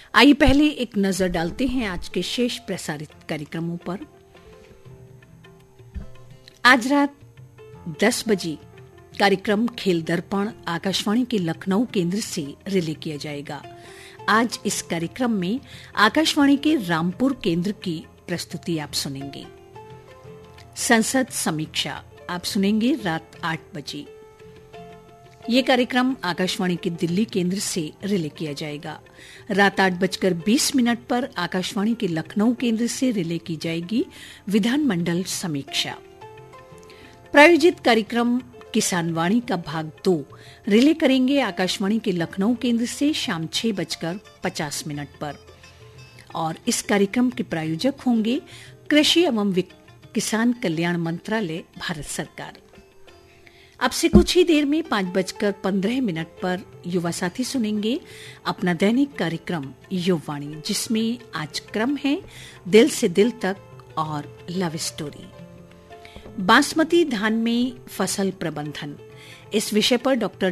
आइए पहले एक नजर डालते हैं आज के शेष प्रसारित कार्यक्रमों पर। आज रात 10 बजे कार्यक्रम खेल दर्पण आकाशवाणी के लखनऊ केंद्र से रिले किया जाएगा। आज इस कार्यक्रम में आकाशवाणी के रामपुर केंद्र की प्रस्तुति आप सुनेंगे। संसद समीक्षा आप सुनेंगे रात 8 बजे। ये कार्यक्रम आकाशवाणी के दिल्ली केंद्र से रिले किया जाएगा। रात 8:20 पर आकाशवाणी के लखनऊ केंद्र से रिले की जाएगी विधानमंडल समीक्षा। प्रायोजित कार्यक्रम किसान वाणी का भाग 2 रिले करेंगे आकाशवाणी के लखनऊ केंद्र से शाम 6:50 पर और इस कार्यक्रम के प्रायोजक होंगे कृषि एवं किसान कल्याण मंत्रालय, भारत सरकार। अब से कुछ ही देर में 5:15 पर युवा साथी सुनेंगे अपना दैनिक कार्यक्रम युवावाणी, जिसमें आज क्रम है दिल से दिल तक और लव स्टोरी। बासमती धान में फसल प्रबंधन, इस विषय पर डॉक्टर